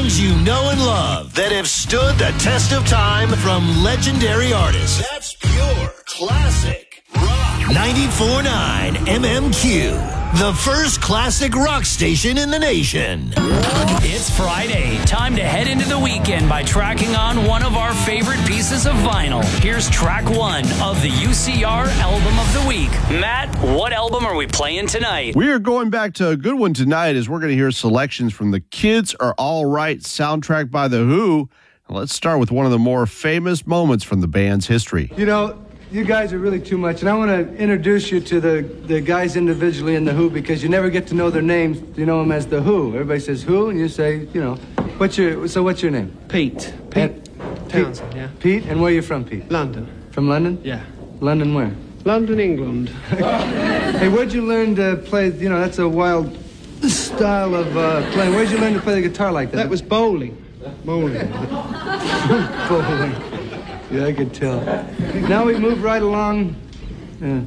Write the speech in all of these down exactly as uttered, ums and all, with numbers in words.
songs you know and love that have stood the test of time from legendary artists. That's pure classic rock. ninety-four point nine M M Q, the first classic rock station in the nation. It's Friday. Time to head into the weekend by tracking on one of our favorite pieces of vinyl. Here's track one of the U C R Album of the Week. Matt, what album are we playing tonight? We are going back to a good one tonight as we're going to hear selections from the Kids Are All Right soundtrack by The Who. Let's start with one of the more famous moments from the band's history. You know, you guys are really too much, and I want to introduce you to the, the guys individually in The Who because you never get to know their names. You know them as The Who. Everybody says Who, and you say, you know, what's your, so what's your name? Pete. Pete Townsend, yeah. Pete, and where are you from, Pete? London. From London? Yeah. London where? London, England. Hey, where'd you learn to play, you know, that's a wild style of uh, playing. Where'd you learn to play the guitar like that? That was bowling. Bowling. Bowling. Yeah, I could tell. Now we move right along. Uh,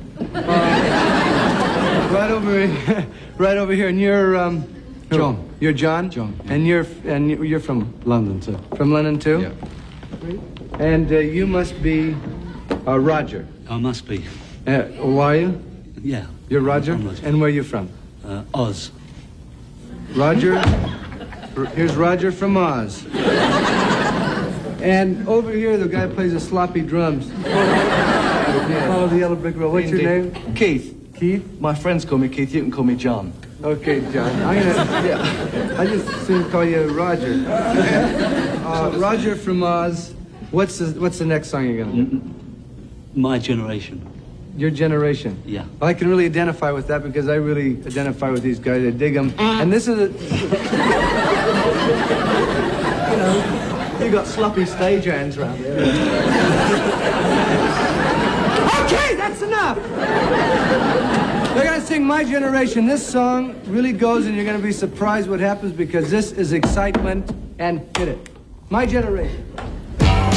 uh, right over here. Right over here. And you're, um... John. You're John? John. Yeah. And you're and you're from London, too. From London, too? Yeah. And uh, you must be uh, Roger. I must be. Uh, who are you? Yeah. You're Roger? I'm Roger. And where are you from? Uh, Oz. Roger. Here's Roger from Oz. And over here, the guy plays the sloppy drums. Follow the yellow brick road. What's your name? Keith. Keith? My friends call me Keith. You can call me John. Okay, John. I'm gonna. Yeah. I just soon call you Roger. Uh, Roger from Oz. What's the What's the next song you're gonna do? My Generation. Your Generation. Yeah. Well, I can really identify with that because I really identify with these guys. I dig them. And this is a. You know, you got sloppy stage hands around there. Okay, that's enough. They're gonna sing My Generation. This song really goes, and you're gonna be surprised what happens because this is excitement. And hit it. My Generation.